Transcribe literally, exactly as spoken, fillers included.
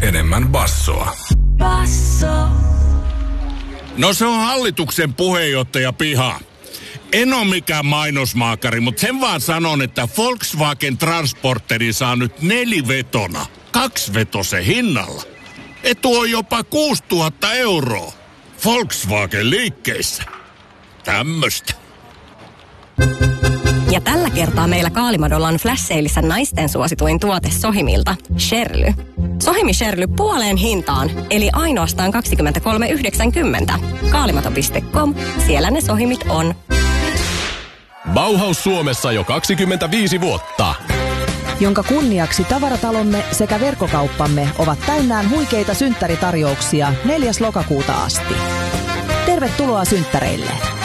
enemmän bassoa. Basso. No se on hallituksen puheenjohtaja Piha. En ole mikään mainosmaakari, mutta sen vaan sanon, että Volkswagen Transporteri saa nyt nelivetona, kaksivetosen hinnalla. Etu on jopa kuusituhatta euroa. Volkswagen liikkeissä. Tämmöstä. Ja tällä kertaa meillä Kaalimadolla on flash-seilissä naisten suosituin tuote Sohimilta, Sherly. Sohimi Sherly puoleen hintaan, eli ainoastaan kaksikymmentäkolme yhdeksänkymmentä. Kaalimato piste com, siellä ne Sohimit on. Bauhaus Suomessa jo kaksikymmentäviisi vuotta. Jonka kunniaksi tavaratalomme sekä verkkokauppamme ovat täynnään huikeita synttäritarjouksia neljäs lokakuuta asti. Tervetuloa synttäreille!